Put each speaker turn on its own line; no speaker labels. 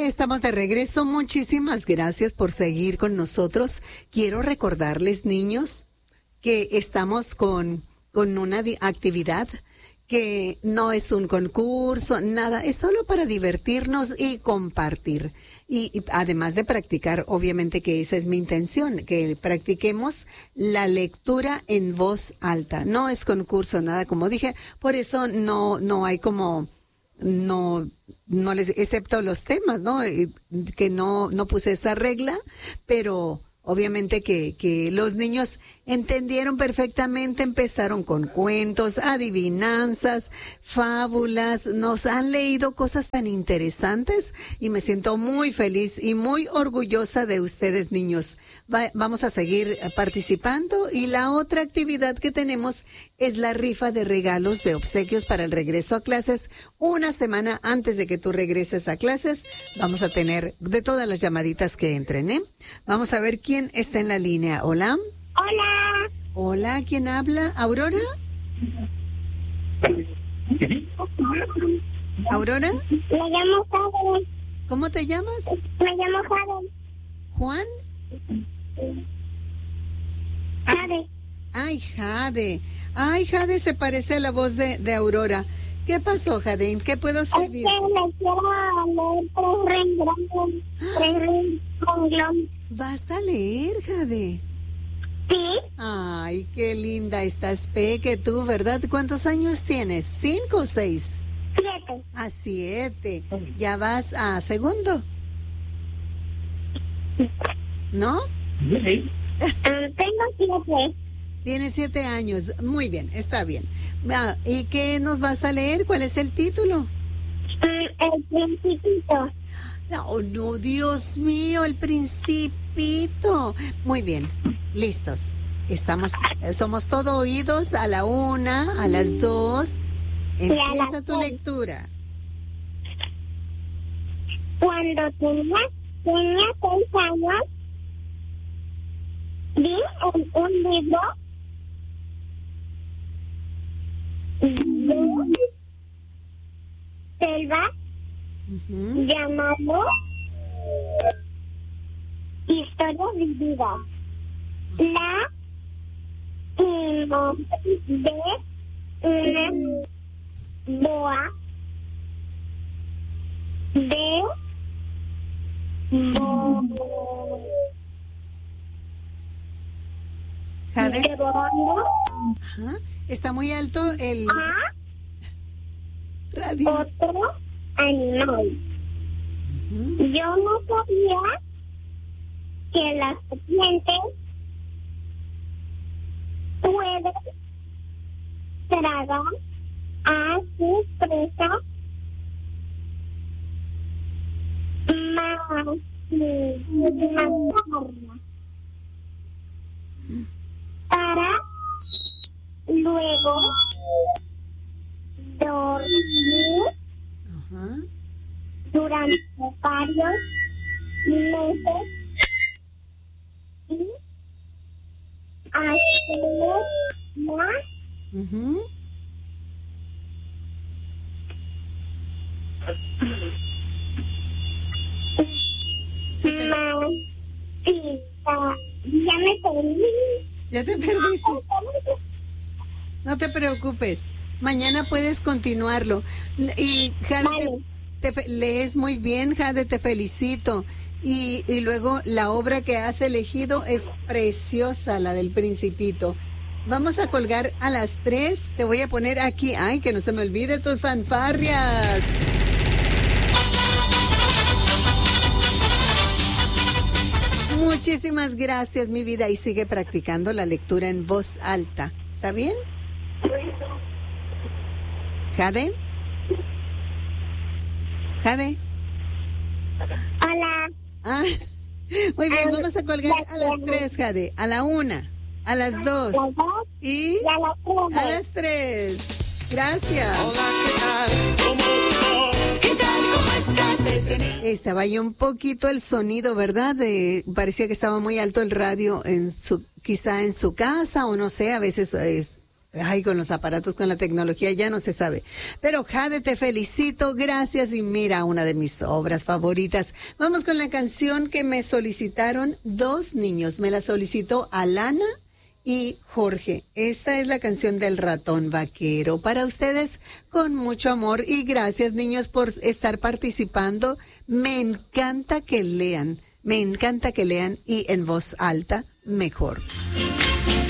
Estamos de regreso. Muchísimas gracias por seguir con nosotros. Quiero recordarles, niños, que estamos con una actividad que no es un concurso, nada, es solo para divertirnos y compartir. Y además de practicar, obviamente que esa es mi intención, que practiquemos la lectura en voz alta. No es concurso, nada, como dije, por eso no hay como, no les, excepto los temas, ¿no? Que no puse esa regla, pero obviamente que los niños entendieron perfectamente, empezaron con cuentos, adivinanzas, fábulas, nos han leído cosas tan interesantes y me siento muy feliz y muy orgullosa de ustedes, niños. Vamos a seguir participando y la otra actividad que tenemos es la rifa de regalos de obsequios para el regreso a clases. Una semana antes de que tú regreses a clases, vamos a tener de todas las llamaditas que entren, ¿eh? Vamos a ver quién está en la línea. Hola.
Hola.
Hola, ¿quién habla? ¿Aurora? ¿Aurora?
Me llamo Jade.
¿Cómo te llamas?
Me llamo Jade.
¿Juan?
Jade.
Ay, Jade. Ay, Jade se parece a la voz de Aurora. ¿Qué pasó, Jade? ¿En qué puedo
Es que
servir?
le quiero leer tres renglones.
¿Vas a leer, Jade?
Sí,
Ay, qué linda estás, Peque, tú, ¿verdad? ¿Cuántos años tienes? ¿5 o 6?
7.
A 7. ¿Ya vas a segundo? ¿No?
Tengo 7.
Tienes 7 años. Muy bien, está bien. ¿Y qué nos vas a leer? ¿Cuál es el título?
El Principito.
Oh, no, Dios mío, el Principito. Muy bien, listos. Somos todo oídos a la 1, a las 2. Empieza tu lectura.
Cuando tenía 6 años, vi en un libro de selva llamado Historias Vividas. La imagen de una boa de
Jade,
devorando
ajá, está muy alto el
a
radio.
otro animal. Yo no sabía que las serpientes pueden tragar a sus presas más para luego dormir
Ajá.
durante varios meses y hacer más
Ujú. Sí,
ya me perdí.
ya te perdiste. No te preocupes. Mañana puedes continuarlo. Y Jade,
Vale.
lees muy bien, Jade, te felicito. Y luego la obra que has elegido es preciosa, la del Principito. Vamos a colgar a las 3. Te voy a poner aquí. Ay, que no se me olvide tus fanfarrias. Muchísimas gracias, mi vida. Y sigue practicando la lectura en voz alta. ¿Está bien? ¿Jade? ¿Jade?
Hola.
Ah, muy bien, vamos a colgar a las 3, Jade. A la 1, a las 2
Las dos
y
y a las
a
3.
las 3. Gracias.
Hola, ¿qué tal? ¿Qué tal? ¿Cómo estás?
Estaba ahí un poquito el sonido, ¿verdad? Parecía que estaba muy alto el radio quizá en su casa o no sé, a veces Ay, con los aparatos, con la tecnología, ya no se sabe. Pero Jade, te felicito, gracias. Y mira, una de mis obras favoritas. Vamos con la canción que me solicitaron 2 niños. Me la solicitó Alana y Jorge. Esta es la canción del ratón vaquero. Para ustedes, con mucho amor. Y gracias, niños, por estar participando. Me encanta que lean. Me encanta que lean y en voz alta, mejor.